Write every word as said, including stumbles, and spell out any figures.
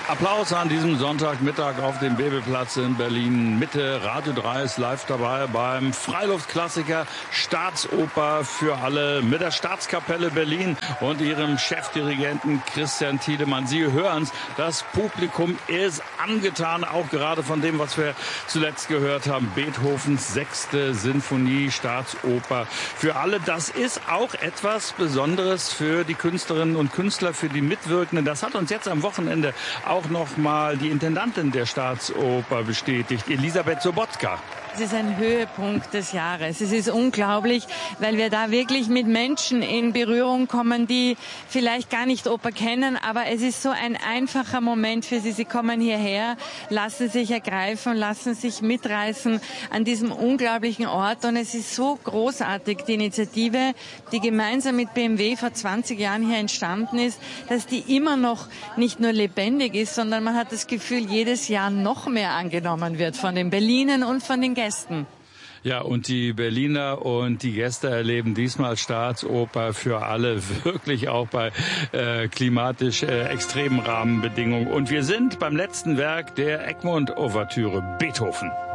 Applaus an diesem Sonntagmittag auf dem Bebelplatz in Berlin Mitte. Radio drei ist live dabei beim Freiluftklassiker Staatsoper für alle mit der Staatskapelle Berlin und ihrem Chefdirigenten Christian Tiedemann. Sie hören es, das Publikum ist angetan, auch gerade von dem, was wir zuletzt gehört haben. Beethovens sechste Sinfonie, Staatsoper für alle. Das ist auch etwas Besonderes für die Künstlerinnen und Künstler, für die Mitwirkenden. Das hat uns jetzt am Wochenende auch noch mal die Intendantin der Staatsoper bestätigt, Elisabeth Sobotka. Es ist ein Höhepunkt des Jahres. Es ist unglaublich, weil wir da wirklich mit Menschen in Berührung kommen, die vielleicht gar nicht Oper kennen, aber es ist so ein einfacher Moment für sie. Sie kommen hierher, lassen sich ergreifen, lassen sich mitreißen an diesem unglaublichen Ort und es ist so großartig, die Initiative, die gemeinsam mit B M W vor zwanzig Jahren hier entstanden ist, dass die immer noch nicht nur lebendig ist, sondern man hat das Gefühl, jedes Jahr noch mehr angenommen wird von den Berlinern und von den Gästen. Ja, und die Berliner und die Gäste erleben diesmal Staatsoper für alle, wirklich auch bei äh, klimatisch äh, extremen Rahmenbedingungen. Und wir sind beim letzten Werk der Egmont-Ouvertüre, Beethoven.